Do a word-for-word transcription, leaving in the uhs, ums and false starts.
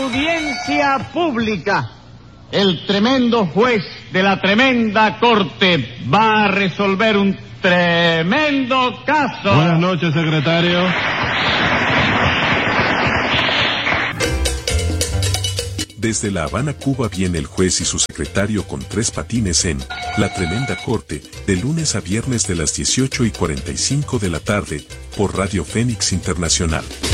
audiencia pública. El tremendo juez de la tremenda corte va a resolver un tremendo caso. Buenas noches, secretario. Desde La Habana, Cuba, viene el juez y su secretario con tres patines en La Tremenda Corte, de lunes a viernes de las dieciocho y cuarenta y cinco de la tarde, por Radio Fénix Internacional.